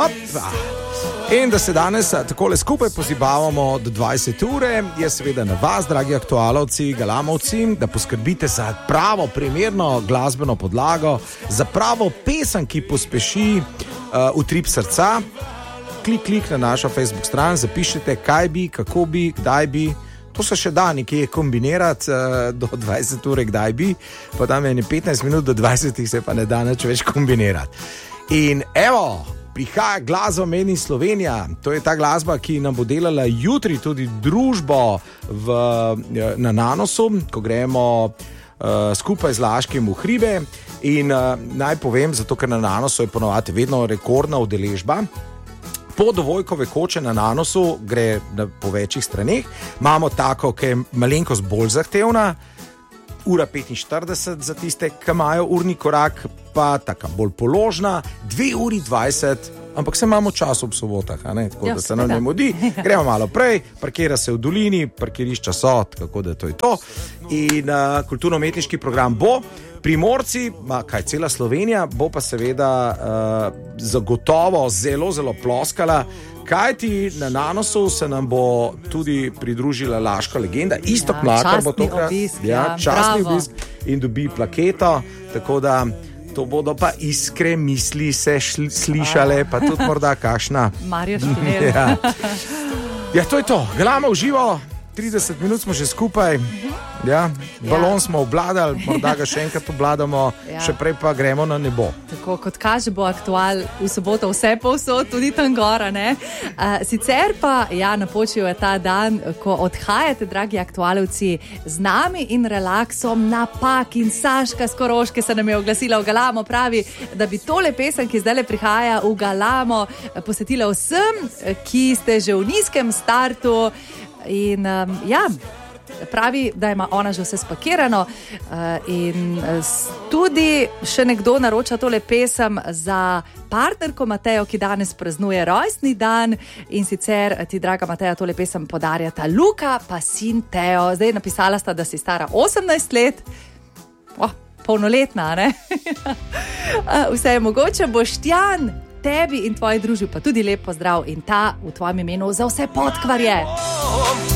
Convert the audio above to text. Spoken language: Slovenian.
Opa. In da se danes takole skupaj pozibavamo do 20 ure, je seveda na vas, dragi aktualovci, galamovci, da poskrbite za pravo, primerno glasbeno podlago, za pravo pesem, ki pospeši utrip srca. Klik na našo Facebook stran, zapišite, kaj bi, kako bi, kdaj bi. To se še da nekje kombinirati do 20 ure, kdaj bi, pa tam je 15 minut do 20 se pa ne da nič več kombinirati. In evo, prihaja glasba Made in Slovenija. To je ta glasba, ki nam bo delala jutri tudi družbo na Nanosu, ko gremo skupaj z Laškim v hribe. In naj povem, zato ker na Nanosu je ponovadi vedno rekordna udeležba. Po Dovojkove koče na Nanosu gre po večjih straneh. Imamo tako, ki je malenkost bolj zahtevna, 1:45 za tiste, ki imajo urni korak, pa taka bolj položna, 2:20, ampak se imamo čas ob sobotah, tako da se nam ne mudi. Gremo malo prej, parkira se v dolini, parkirišča so, tako da to je to. In kulturno-umetniški program bo. Primorci, kaj cela Slovenija, bo pa seveda zagotovo zelo, zelo ploskala, kajti na Nanosu se nam bo tudi pridružila laška legenda, Iztok Mlakar bo tokrat, častni obisk in dobi plaketo, tako da to bodo pa iskre misli se slišale, pa tudi morda kakšna. Marjo Špinel. Ja, to je to. Galama v živo. 30 minut smo že skupaj, balon smo obladali, morda ga še enkrat obladamo, še prej pa gremo na nebo. Tako kot kaže, bo aktual v soboto vse povsod, tudi tam gora, ne? Sicer pa, napočil je ta dan, ko odhajate, dragi aktualovci, z nami in relaksom na Pak, in Saška z Koroške se nam je oglasila v Galamo, pravi, da bi tole pesem, ki zdaj prihaja v Galamo, posvetila vsem, ki ste že v nizkem startu. In pravi, da ima ona že vse spakirano in tudi še nekdo naroča tole pesem za partnerko Matejo, ki danes praznuje rojstni dan, in sicer ti, draga Mateja, tole pesem podarjata Luka pa sin Teo. Zdaj napisala sta, da si stara 18 let, polnoletna, ne? Vse je mogoče. Boštjan, tebi in tvoji družbi pa tudi lep pozdrav in ta v tvojem imenu za vse Podkvarje.